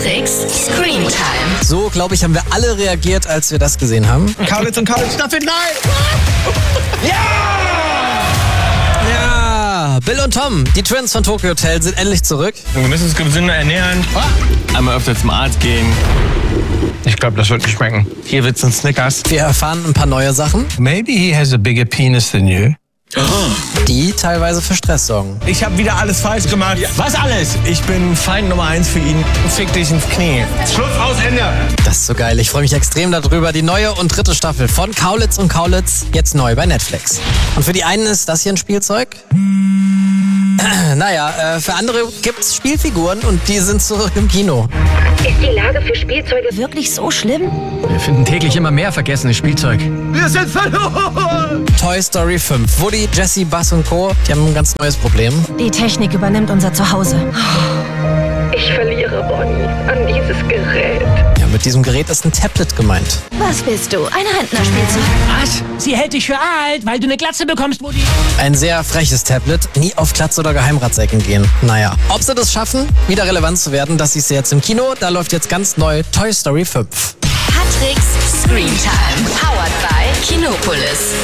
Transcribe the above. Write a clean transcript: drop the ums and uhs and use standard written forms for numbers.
Patricks Screen Time. So, glaube ich, haben wir alle reagiert, als wir das gesehen haben. Kaulitz und Kaulitz Staffel 3! Ja, Bill und Tom, die Twins von Tokyo Hotel, sind endlich zurück. Wir müssen uns gesünder ernähren. Einmal öfter zum Arzt gehen. Ich glaube, das wird nicht schmecken. Hier wird's ein Snickers. Wir erfahren ein paar neue Sachen, Maybe he has a bigger penis than you. die teilweise für Stress sorgen. Ich habe wieder alles falsch gemacht. Was alles? Ich bin Feind Nummer 1 für ihn. Fick dich ins Knie. Schluss, aus, Ende. Das ist so geil. Ich freue mich extrem darüber. Die neue und dritte Staffel von Kaulitz und Kaulitz, jetzt neu bei Netflix. Und für die einen ist das hier ein Spielzeug. Naja, für andere gibt's Spielfiguren und die sind zurück im Kino. Ist die Lage für Spielzeuge wirklich so schlimm? Wir finden täglich immer mehr vergessenes Spielzeug. Wir sind verloren. Toy Story 5. Woody, Jessie, Buzz und Co. Die haben ein ganz neues Problem. Die Technik übernimmt unser Zuhause. Ich verliere Bonnie an dieses Gerät. Ja, mit diesem Gerät ist ein Tablet gemeint. Was bist du? Ein Rentnerspielzeug? Was? Sie hält dich für alt, weil du eine Glatze bekommst, Mutti. Ein sehr freches Tablet. Nie auf Glatze- oder Geheimratsecken gehen. Naja, ob sie das schaffen, wieder relevant zu werden, das siehst du jetzt im Kino. Da läuft jetzt ganz neu Toy Story 5. Patricks Screen Time. Powered by Kinopolis.